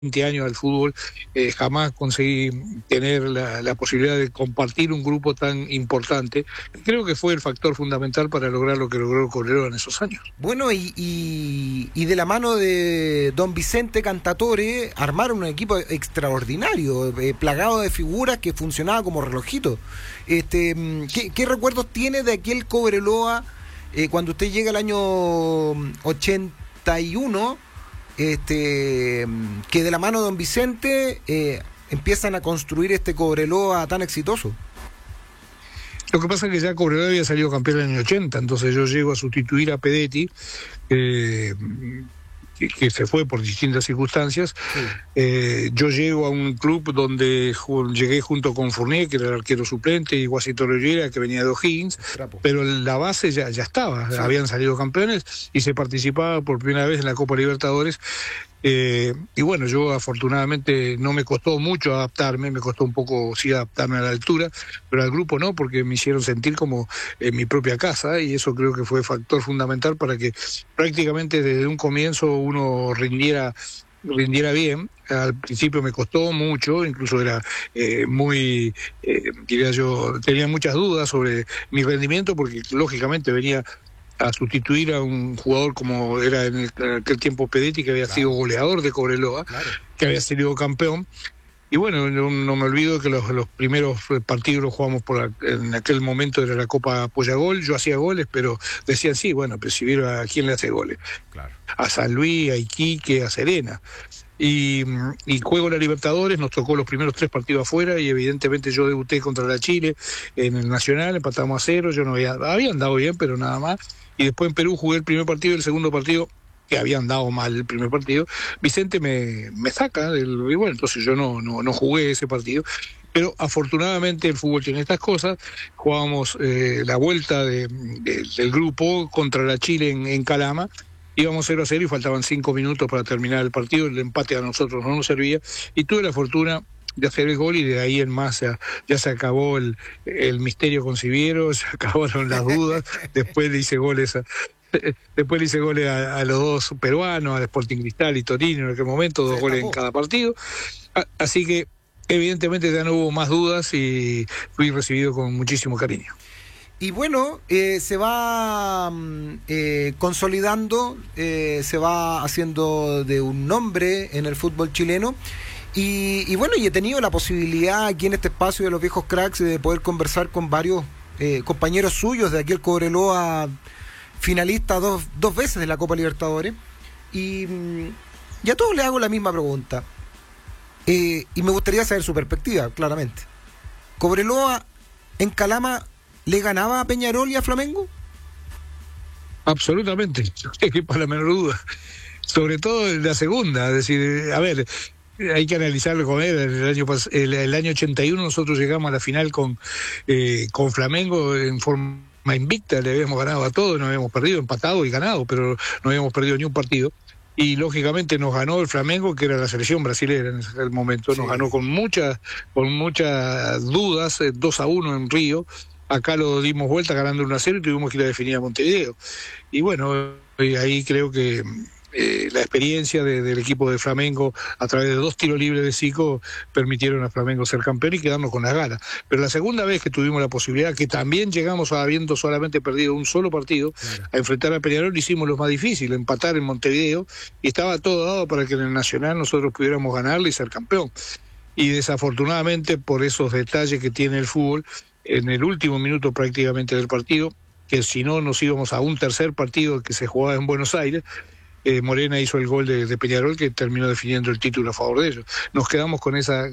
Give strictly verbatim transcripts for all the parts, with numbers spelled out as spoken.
veinte años al fútbol, eh, jamás conseguí tener la, la posibilidad de compartir un grupo tan importante. Creo que fue el factor fundamental para lograr lo que logró Cobreloa en esos años. Bueno, y, y, y de la mano de don Vicente Cantatore armaron un equipo extraordinario, eh, plagado de figuras que funcionaba como relojito. Este, ¿qué, qué recuerdos tiene de aquel Cobreloa eh, cuando usted llega al año ochenta y uno? Este, que de la mano de don Vicente eh, empiezan a construir este Cobreloa tan exitoso. Lo que pasa es que ya Cobreloa había salido campeón en el año ochenta, entonces yo llego a sustituir a Pedetti, eh, que, que se fue por distintas circunstancias. Sí. Eh, yo llego a un club donde ju- llegué junto con Fournier, que era el arquero suplente, y Guasito Lollera, que venía de O'Higgins, Trapo. Pero la base ya, ya estaba, sí. Habían salido campeones y se participaba por primera vez en la Copa Libertadores. Eh, y bueno, yo afortunadamente no me costó mucho adaptarme, me costó un poco sí adaptarme a la altura, pero al grupo no, porque me hicieron sentir como en mi propia casa, y eso creo que fue factor fundamental para que prácticamente desde un comienzo uno rindiera rindiera bien. Al principio me costó mucho, incluso era eh, muy, eh, diría yo, tenía muchas dudas sobre mi rendimiento, porque lógicamente venía a sustituir a un jugador como era en, el, en aquel tiempo Pedetti, que había claro. sido goleador de Cobreloa, claro. que había sido campeón. Y bueno, no, no me olvido que los, los primeros partidos los jugamos por en aquel momento era la Copa Apoyagol, yo hacía goles, pero decían sí, bueno, pero si vieron a quién le hace goles. Claro. A San Luis, a Iquique, a Serena. Y, y juego la Libertadores, nos tocó los primeros tres partidos afuera, y evidentemente yo debuté contra la Chile en el Nacional, empatamos a cero, yo no había, había andado bien, pero nada más. Y después en Perú jugué el primer partido y el segundo partido, que había andado mal el primer partido, Vicente me, me saca, del, y bueno, entonces yo no, no, no jugué ese partido. Pero afortunadamente el fútbol tiene estas cosas. Jugábamos eh, la vuelta de, de, del grupo contra la Chile en, en Calama. Íbamos cero a cero y faltaban cinco minutos para terminar el partido. El empate a nosotros no nos servía. Y tuve la fortuna de hacer el gol, y de ahí en más ya, ya se acabó el, el misterio con Siviero, se acabaron las dudas. Después le hice goles a... Después le hice goles a, a los dos peruanos, al Sporting Cristal y Torino en aquel momento, dos goles en cada partido. A, así que evidentemente ya no hubo más dudas y fui recibido con muchísimo cariño. Y bueno, eh, se va eh, consolidando, eh, se va haciendo de un nombre en el fútbol chileno. Y, y bueno, y he tenido la posibilidad aquí en este espacio de los viejos cracks de poder conversar con varios eh, compañeros suyos de aquel Cobreloa, finalista dos, dos veces de la Copa Libertadores. Y, y a todos les hago la misma pregunta. Eh, y me gustaría saber su perspectiva, claramente. ¿Cobreloa en Calama le ganaba a Peñarol y a Flamengo? Absolutamente, que para la menor duda. Sobre todo en la segunda, es decir, a ver, hay que analizarlo con él. El año, el, el año ochenta y uno nosotros llegamos a la final con, eh, con Flamengo en forma invicta, le habíamos ganado a todos, no habíamos perdido, empatado y ganado, pero no habíamos perdido ni un partido. Y lógicamente nos ganó el Flamengo, que era la selección brasilera en ese momento, nos sí. ganó con muchas con muchas dudas, eh, dos a uno en Río. Acá lo dimos vuelta ganando uno a cero y tuvimos que ir a definir a Montevideo. Y bueno, ahí creo que eh, la experiencia de, del equipo de Flamengo a través de dos tiros libres de Zico permitieron a Flamengo ser campeón y quedarnos con las ganas. Pero la segunda vez que tuvimos la posibilidad, que también llegamos habiendo solamente perdido un solo partido, claro. a enfrentar a Peñarol, hicimos lo más difícil, empatar en Montevideo, y estaba todo dado para que en el Nacional nosotros pudiéramos ganarle y ser campeón. Y desafortunadamente, por esos detalles que tiene el fútbol, en el último minuto prácticamente del partido, que si no nos íbamos a un tercer partido que se jugaba en Buenos Aires, eh, Morena hizo el gol de, de Peñarol, que terminó definiendo el título a favor de ellos. Nos quedamos con esa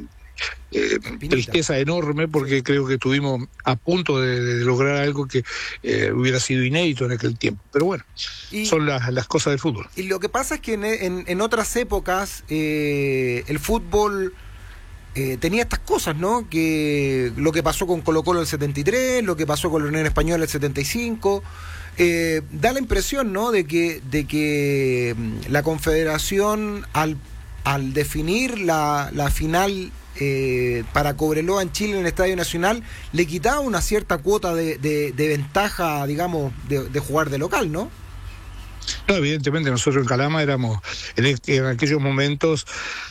eh, tristeza enorme, porque sí. creo que estuvimos a punto de, de lograr algo que eh, hubiera sido inédito en aquel tiempo. Pero bueno, y, son las, las cosas del fútbol. Y lo que pasa es que en, en, en otras épocas eh, el fútbol... Eh, tenía estas cosas, ¿no? Que lo que pasó con Colo Colo en el setenta y tres, lo que pasó con la Unión Española en el setenta y cinco, eh, da la impresión, ¿no? De que, de que la Confederación al, al definir la, la final eh, para Cobreloa en Chile en el Estadio Nacional, le quitaba una cierta cuota de, de, de ventaja, digamos, de, de jugar de local, ¿no? No, evidentemente nosotros en Calama éramos, en, en aquellos momentos,